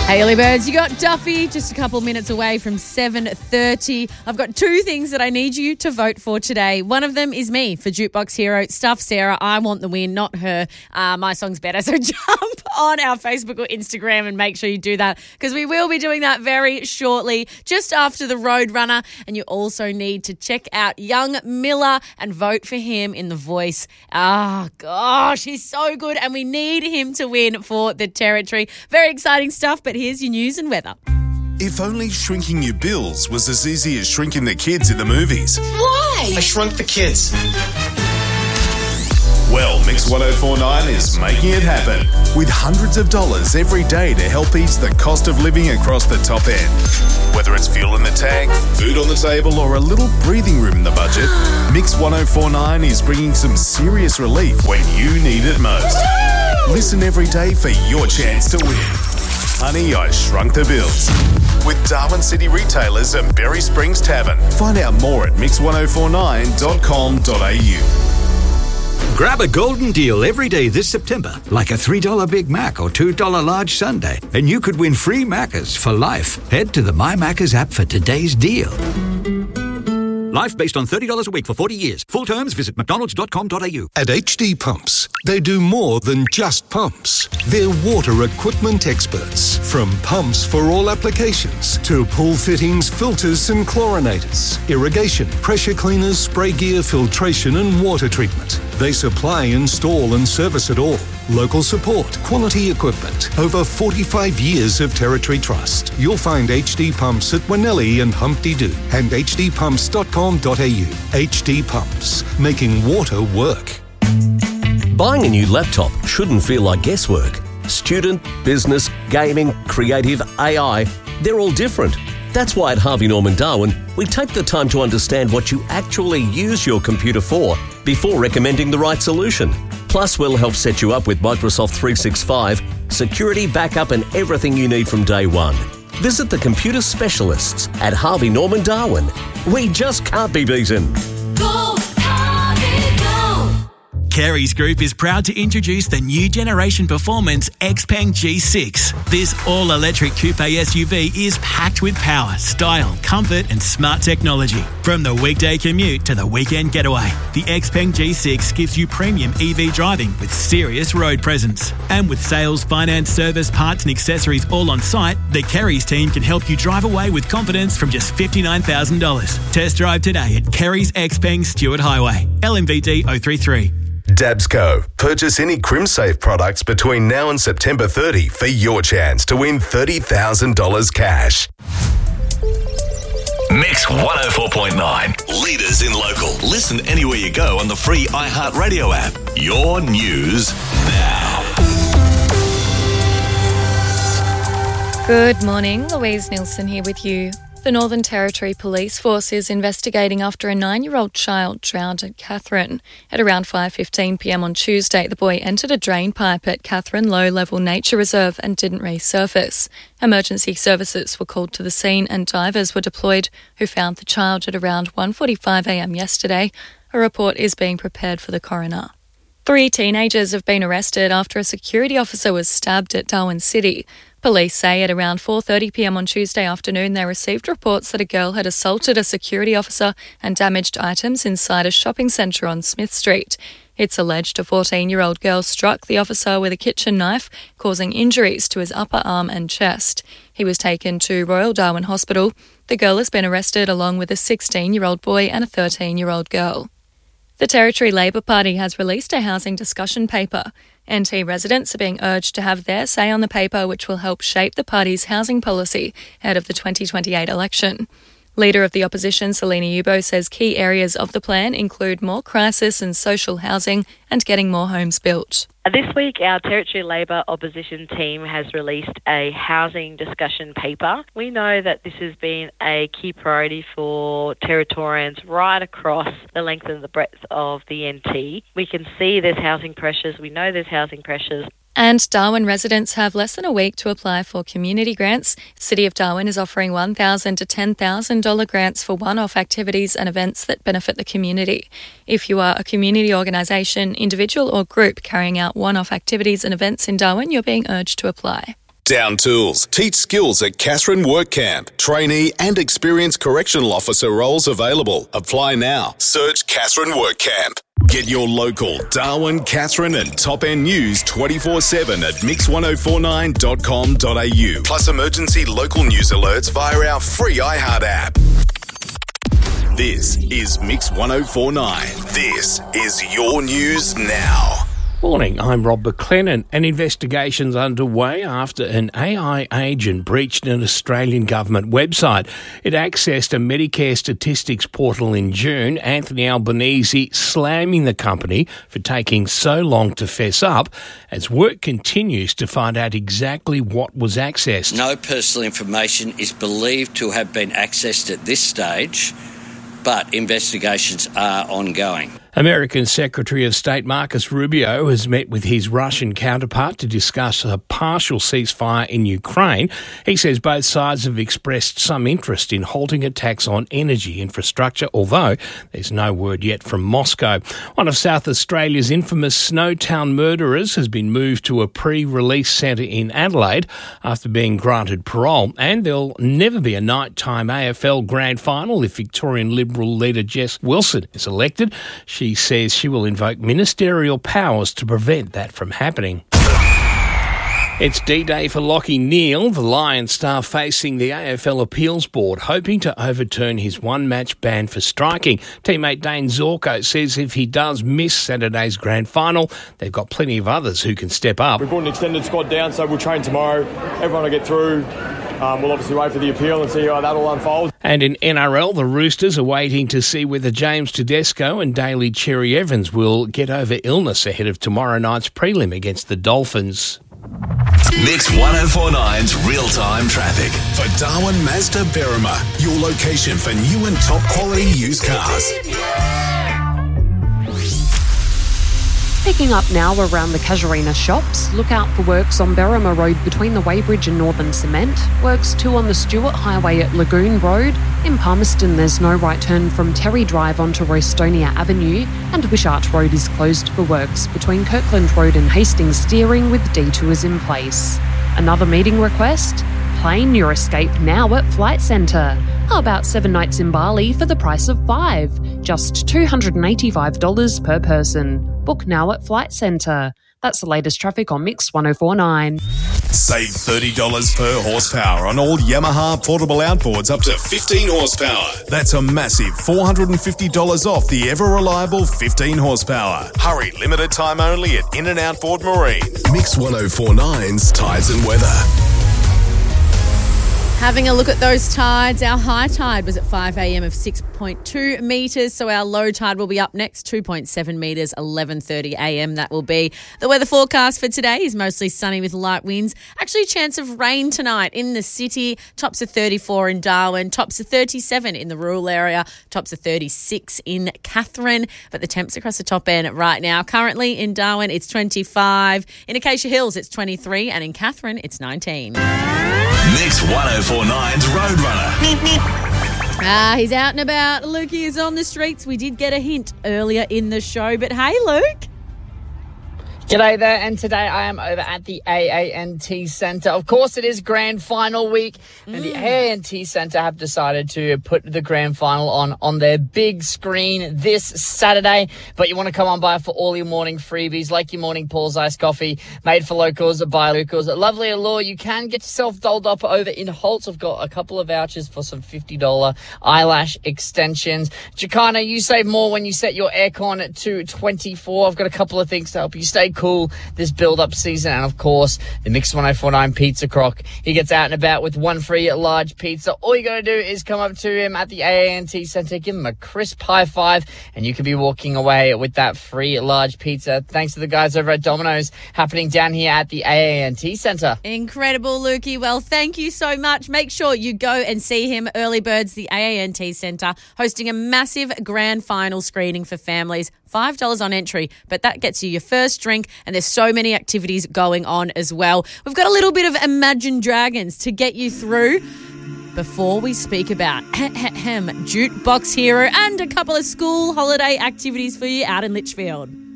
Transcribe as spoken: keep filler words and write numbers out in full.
Hey, early birds, you got Duffy just a couple minutes away from seven thirty. I've got two things that I need you to vote for today. One of them is me for Jukebox Hero. Stuff Sarah. I want the win, not her. Uh, my song's better. So jump on our Facebook or Instagram and make sure you do that, because we will be doing that very shortly, just after the Roadrunner. And you also need to check out Young Miller and vote for him in The Voice. Ah, oh, gosh, he's so good, and we need him to win for the Territory. Very exciting stuff, but here's your news and weather. If only shrinking your bills was as easy as shrinking the kids in the movies. Why? I shrunk the kids. Well, Mix one oh four point nine is making it happen, with hundreds of dollars every day to help ease the cost of living across the top end. Whether it's fuel in the tank, food on the table, or a little breathing room in the budget, Mix one oh four point nine is bringing some serious relief when you need it most. Listen every day for your chance to win. Honey, I Shrunk the Bills. With Darwin City Retailers and Berry Springs Tavern. Find out more at mix one oh four nine dot com dot a u. Grab a golden deal every day this September, like a three dollars Big Mac or two dollars large sundae, and you could win free Maccas for life. Head to the My Maccas app for today's deal. Life based on thirty dollars a week for forty years. Full terms, visit mcdonalds dot com dot a u. At H D Pumps, they do more than just pumps. They're water equipment experts. From pumps for all applications to pool fittings, filters and chlorinators, irrigation, pressure cleaners, spray gear, filtration and water treatment. They supply, install and service it all. Local support, quality equipment. Over forty-five years of Territory trust. You'll find H D Pumps at Winnelli and Humpty Doo and h d pumps dot com dot a u. H D Pumps, making water work. Buying a new laptop shouldn't feel like guesswork. Student, business, gaming, creative, A I, they're all different. That's why at Harvey Norman Darwin, we take the time to understand what you actually use your computer for before recommending the right solution. Plus, we'll help set you up with Microsoft three sixty-five, security, backup and everything you need from day one. Visit the computer specialists at Harvey Norman Darwin. We just can't be beaten. Go, Harvey, go! Kerry's Group is proud to introduce the new generation performance Xpeng G six. This all-electric coupe S U V is packed with power, style, comfort and smart technology. From the weekday commute to the weekend getaway, the Xpeng G six gives you premium E V driving with serious road presence. And with sales, finance, service, parts and accessories all on site, the Kerry's team can help you drive away with confidence from just fifty-nine thousand dollars. Test drive today at Kerry's Xpeng Stewart Highway, L M V D zero three three. Dabsco. Purchase any CrimSafe products between now and September thirtieth for your chance to win thirty thousand dollars cash. Mix one oh four point nine. Leaders in local. Listen anywhere you go on the free iHeartRadio app. Your news now. Good morning. Louise Nielsen here with you. The Northern Territory Police Force is investigating after a nine-year-old child drowned at Katherine. At around five fifteen p m on Tuesday, the boy entered a drain pipe at Katherine Low-Level Nature Reserve and didn't resurface. Emergency services were called to the scene and divers were deployed, who found the child at around one forty-five a m yesterday. A report is being prepared for the coroner. Three teenagers have been arrested after a security officer was stabbed at Darwin City. Police say at around four thirty p m on Tuesday afternoon they received reports that a girl had assaulted a security officer and damaged items inside a shopping centre on Smith Street. It's alleged a fourteen-year-old girl struck the officer with a kitchen knife, causing injuries to his upper arm and chest. He was taken to Royal Darwin Hospital. The girl has been arrested along with a sixteen-year-old boy and a thirteen-year-old girl. The Territory Labor Party has released a housing discussion paper. N T residents are being urged to have their say on the paper, which will help shape the party's housing policy ahead of the twenty twenty-eight election. Leader of the opposition, Selina Yubo, says key areas of the plan include more crisis and social housing and getting more homes built. This week, our Territory Labor opposition team has released a housing discussion paper. We know that this has been a key priority for Territorians right across the length and the breadth of the N T. We can see there's housing pressures. We know there's housing pressures. And Darwin residents have less than a week to apply for community grants. City of Darwin is offering one thousand dollars to ten thousand dollars grants for one-off activities and events that benefit the community. If you are a community organisation, individual or group carrying out one-off activities and events in Darwin, you're being urged to apply. Down tools. Teach skills at Catherine Work Camp. Trainee and experienced correctional officer roles available. Apply now. Search Catherine Work Camp. Get your local Darwin, Catherine and Top End news twenty-four seven at mix ten forty-nine dot com dot a u. Plus emergency local news alerts via our free iHeart app. This is Mix ten forty-nine. This is your news now. Morning, I'm Rob McLennan. An investigation's underway after an A I agent breached an Australian government website. It accessed a Medicare statistics portal in June. Anthony Albanese slamming the company for taking so long to fess up as work continues to find out exactly what was accessed. No personal information is believed to have been accessed at this stage, but investigations are ongoing. American Secretary of State Marcus Rubio has met with his Russian counterpart to discuss a partial ceasefire in Ukraine. He says both sides have expressed some interest in halting attacks on energy infrastructure, although there's no word yet from Moscow. One of South Australia's infamous Snowtown murderers has been moved to a pre-release centre in Adelaide after being granted parole, and there'll never be a nighttime A F L grand final if Victorian Liberal leader Jess Wilson is elected. She She says she will invoke ministerial powers to prevent that from happening. It's D-Day for Lachie Neale, the Lions star facing the A F L Appeals Board, hoping to overturn his one-match ban for striking. Teammate Dane Zorko says if he does miss Saturday's grand final, they've got plenty of others who can step up. We brought an extended squad down, so we'll train tomorrow. Everyone will get through. Um, we'll obviously wait for the appeal and see how that all unfolds. And in N R L, the Roosters are waiting to see whether James Tedesco and Daly Cherry Evans will get over illness ahead of tomorrow night's prelim against the Dolphins. Mix ten forty-nine's real-time traffic. For Darwin Mazda Berrima, your location for new and top quality used cars. Picking up now around the Casuarina shops. Look out for works on Berrima Road between the Weybridge and Northern Cement. Works too on the Stewart Highway at Lagoon Road. In Palmerston, there's no right turn from Terry Drive onto Rostonia Avenue. And Wishart Road is closed for works between Kirkland Road and Hastings Steering with detours in place. Another meeting request? Plan your escape now at Flight Centre. How about seven nights in Bali for the price of five? Just two hundred eighty-five dollars per person. Book now at Flight Centre. That's the latest traffic on Mix ten forty-nine. Save thirty dollars per horsepower on all Yamaha portable outboards up to fifteen horsepower. That's a massive four hundred fifty dollars off the ever-reliable fifteen horsepower. Hurry, limited time only at In and Outboard Marine. Mix ten forty-nine's Tides and Weather. Having a look at those tides, our high tide was at five a.m. of six point two metres, so our low tide will be up next, two point seven metres, eleven thirty a.m. that will be. The weather forecast for today is mostly sunny with light winds. Actually, a chance of rain tonight in the city. Tops of thirty-four in Darwin, tops of thirty-seven in the rural area, tops of thirty-six in Catherine. But the temps across the top end right now, currently in Darwin, it's twenty-five. In Acacia Hills, it's twenty-three, and in Catherine, it's nineteen. Mix ten forty-nine's Roadrunner. Ah, he's out and about. Lukey is on the streets. We did get a hint earlier in the show, but hey, Luke. G'day there, and today I am over at the A A N T Centre. Of course, it is grand final week, and mm. the A A N T Centre have decided to put the grand final on on their big screen this Saturday. But you want to come on by for all your morning freebies, like your morning Paul's Iced Coffee, made for locals, by locals. At Lovely Allure, you can get yourself dolled up over in Holtz. I've got a couple of vouchers for some fifty dollars eyelash extensions. Chicana, you save more when you set your aircon to twenty-four. I've got a couple of things to help you stay cool this build-up season, and of course the Mix ten forty-nine Pizza Croc. He gets out and about with one free large pizza. All you gotta do is come up to him at the A A N T Centre, give him a crisp high five, and you could be walking away with that free large pizza thanks to the guys over at Domino's, happening down here at the A A N T Centre. Incredible, Lukey. Well, thank you so much. Make sure you go and see him. Early Birds, the A A N T Centre, hosting a massive grand final screening for families. five dollars on entry, but that gets you your first drink, and there's so many activities going on as well. We've got a little bit of Imagine Dragons to get you through before we speak about Jukebox Hero and a couple of school holiday activities for you out in Litchfield.